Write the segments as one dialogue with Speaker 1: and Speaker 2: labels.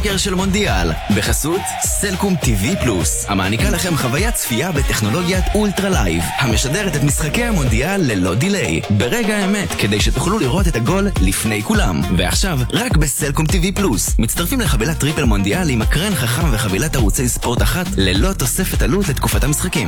Speaker 1: בוקר של מונדיאל, בחסות סלקום TV פלוס, המעניקה לכם חוויית צפייה בטכנולוגיית אולטרה לייב, המשדרת את משחקי המונדיאל ללא דיליי, ברגע האמת, כדי שתוכלו לראות את הגול לפני כולם. ועכשיו, רק בסלקום TV פלוס, מצטרפים לחבילת טריפל מונדיאל עם מקרן חכם וחבילת ערוצי ספורט אחת, ללא תוספת עלות לתקופת המשחקים.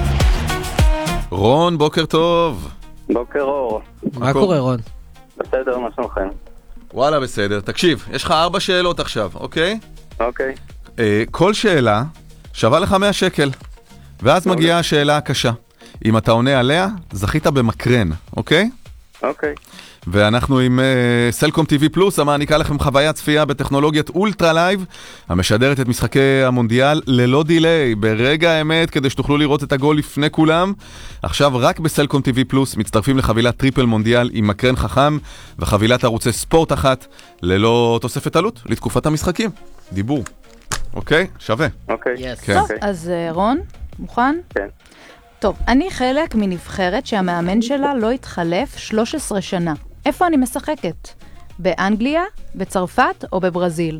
Speaker 2: רון, בוקר טוב.
Speaker 3: בוקר אור.
Speaker 4: מה קורה, רון?
Speaker 3: בסדר, מה שלומכם?
Speaker 2: וואלה, בסדר. תקשיב, יש לך 4 שאלות עכשיו, אוקיי?
Speaker 3: אוקיי.
Speaker 2: כל שאלה שווה לך 100 שקל. ואז מגיעה השאלה הקשה. אם אתה עונה עליה, זכית במקרן, אוקיי?
Speaker 3: אוקיי.
Speaker 2: ואנחנו עם סלקום TV פלוס, המעניקה לכם חוויית צפייה בטכנולוגיית אולטרה לייב, המשדרת את משחקי המונדיאל ללא דיליי, ברגע האמת, כדי שתוכלו לראות את הגול לפני כולם. עכשיו רק בסלקום TV פלוס מצטרפים לחבילת טריפל מונדיאל עם מקרן חכם וחבילת ערוצי ספורט אחת, ללא תוספת עלות לתקופת המשחקים. דיבור. אוקיי? שווה.
Speaker 3: אוקיי.
Speaker 2: כן.
Speaker 5: טוב, אז רון, מוכן?
Speaker 3: כן.
Speaker 5: טוב, אני חלק מנבחרת שהמאמן שלה לא התחלף 13 שנה. איפה אני משחקת? באנגליה, בצרפת או בברזיל?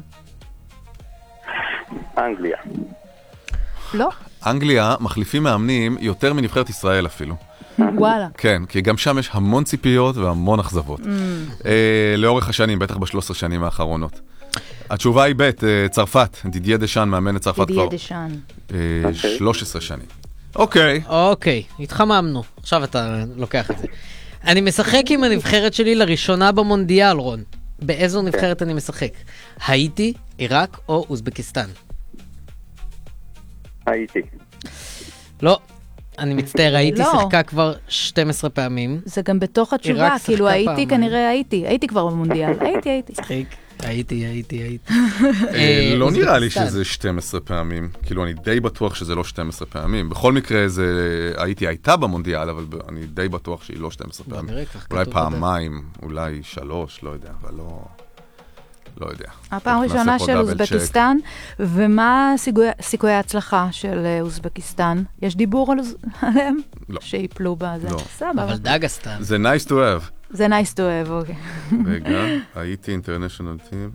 Speaker 3: אנגליה.
Speaker 5: לא.
Speaker 2: אנגליה מחליפים מאמנים יותר מנבחרת ישראל אפילו.
Speaker 5: וואלה.
Speaker 2: כן, כי גם שם יש המון ציפיות והמון אכזבות. לאורך השנים, בטח ב13 שנים האחרונות. התשובה היא ב', צרפת. דידיה דשאן מאמן את צרפת כבר.
Speaker 5: דידיה דשאן.
Speaker 2: 13 שנים. אוקיי.
Speaker 4: אוקיי, התחממנו. עכשיו אתה לוקח את זה. אני משחק עם הנבחרת שלי לראשונה במונדיאל, רון. באיזו נבחרת אני משחק? האיטי, עיראק או אוזבקיסטן?
Speaker 3: הייתי.
Speaker 4: לא. אני מצטער, הייתי שיחקה כבר 12 פעמים.
Speaker 5: זה גם בתוך התשובה, כאילו הייתי, כנראה הייתי כבר במונדיאל. הייתי.
Speaker 2: לא נראה לי שזה 12 פעמים. כאילו, אני די בטוח שזה לא 12 פעמים. בכל מקרה, הייתה במונדיאל, אבל אני די בטוח שהיא לא 12 פעמים. אולי פעמיים, אולי 3, לא יודע, אבל לא יודע.
Speaker 5: הפעם הראשונה של אוזבקיסטן, ומה סיכויי ההצלחה של אוזבקיסטן? יש דיבור עליהם?
Speaker 2: לא.
Speaker 5: שיפלו בזה.
Speaker 2: לא.
Speaker 5: סבבה.
Speaker 4: אבל דגסטן.
Speaker 2: זה nice to have.
Speaker 5: זה nice to have, אוקיי.
Speaker 2: רגע, הייתי אינטרנשיונל טים.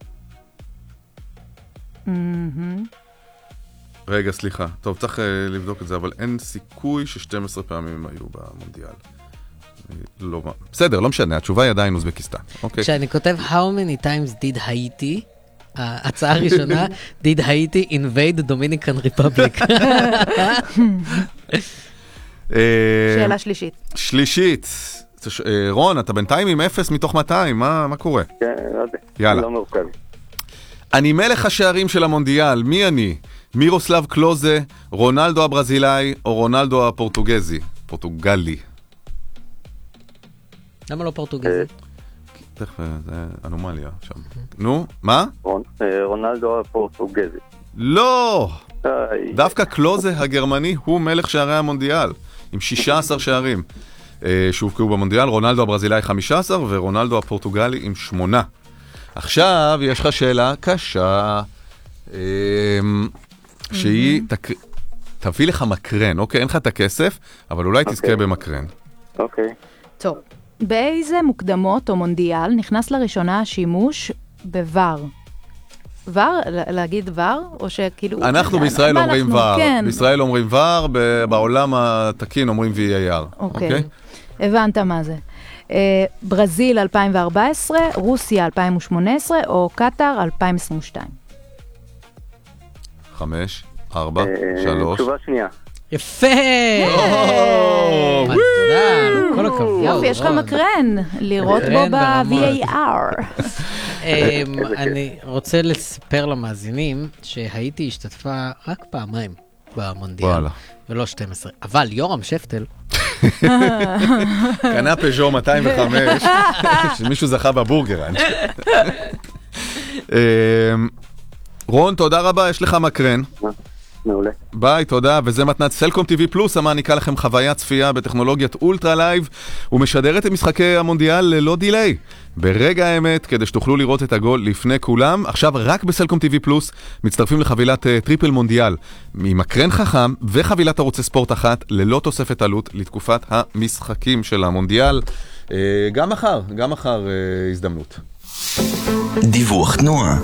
Speaker 2: רגע, סליחה. טוב, צריך לבדוק את זה, אבל אין סיכוי ש12 פעמים הם היו במונדיאל. לא, בסדר, לא משנה, התשובה היא עדיין אוזבקיסטן. אוקיי.
Speaker 4: כשאני כותב How many times did Haiti, ההצעה הראשונה, did Haiti invade Dominican Republic?
Speaker 5: שאלה שלישית.
Speaker 2: שלישית. רון, אתה בינתיים עם 0 מתוך 200, מה קורה?
Speaker 3: כן, לא יודע.
Speaker 2: יאללה.
Speaker 3: לא מורכב.
Speaker 2: אני מלך השערים של המונדיאל, מי אני? מירוסלב קלוזה, רונלדו הברזילאי או רונלדו פורטוגלי?
Speaker 4: למה לא פורטוגזי?
Speaker 2: תכף, זה אנומליה שם. נו, מה?
Speaker 3: רונלדו הפורטוגזי.
Speaker 2: לא! דווקא קלוזה הגרמני הוא מלך שערי המונדיאל, עם 16 שערים שהובקעו במונדיאל, רונלדו הברזילאי 15 ורונלדו הפורטוגלי עם 8. עכשיו יש לך שאלה קשה, שהיא תביא לך מקרן, אוקיי? אין לך את הכסף, אבל אולי תזכה במקרן.
Speaker 3: אוקיי.
Speaker 5: טוב, באיזה מוקדמות או מונדיאל נכנס לראשונה השימוש בוואר? וואר? להגיד וואר? או שכאילו...
Speaker 2: אנחנו בישראל אומרים וואר.
Speaker 5: כן.
Speaker 2: בישראל אומרים וואר, בעולם התקין אומרים VAR.
Speaker 5: אוקיי. הבנת מה זה. ברזיל 2014, רוסיה 2018, או קטר 2022?
Speaker 2: 5, 4, 3.
Speaker 3: תשובה שנייה.
Speaker 4: יפה! מזל, כל הכבוד.
Speaker 5: יופי, יש לך מקרן, לראות בו ב-VAR.
Speaker 4: אני רוצה לספר למאזינים שהייתי השתתפה רק פעמיים במונדיאל, ולא 12. אבל יורם שפטל
Speaker 2: קנה פז'ו 205, שמישהו זכה בבורגראנץ'. רון, תודה רבה, יש לך מקרן.
Speaker 3: מעולה.
Speaker 2: ביי, תודה, וזה מתנת סלקום TV פלוס, המעניקה לכם חוויית צפייה בטכנולוגיית אולטרה לייב, ומשדרת את משחקי המונדיאל ללא דיליי. ברגע האמת, כדי שתוכלו לראות את הגול לפני כולם, עכשיו רק בסלקום TV פלוס מצטרפים לחבילת טריפל מונדיאל, עם מקרן חכם וחבילת ערוצי ספורט אחת, ללא תוספת עלות לתקופת המשחקים של המונדיאל. גם מחר הזדמנות.
Speaker 1: דיווח תנועה.